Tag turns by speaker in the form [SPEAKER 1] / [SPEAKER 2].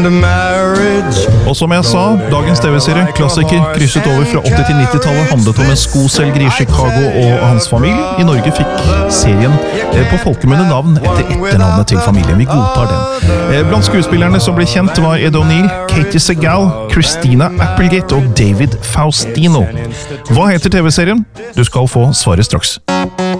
[SPEAKER 1] and marriage.
[SPEAKER 2] Og som jeg sa, dagens TV-serie, klassiker, krysset over fra 80- til 90-tallet, handlet om en skoselger i Chicago og hans familie. I Norge fikk serien på folkemunne navn etter etternavnet til familien. Vi godtar den. Blant skuespillerne som ble kjent var Ed O'Neill, Katie Segal, Christina Applegate og David Faustino. Hva heter TV-serien? Du skal få svaret straks.